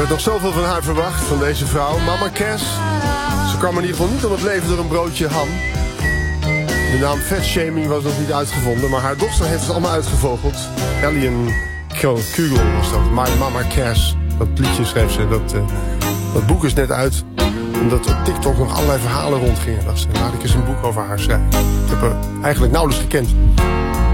werd nog zoveel van haar verwacht, van deze vrouw, Mama Cass. Ze kwam in ieder geval niet om het leven door een broodje ham. De naam fatshaming was nog niet uitgevonden, maar haar dochter heeft het allemaal uitgevogeld. Ellen Kugel was dat, My Mama Cass. Dat liedje schreef ze, dat boek is net uit. Omdat op TikTok nog allerlei verhalen rondgingen. Dacht ze, laat ik eens een boek over haar schrijven. Ik heb haar eigenlijk nauwelijks gekend.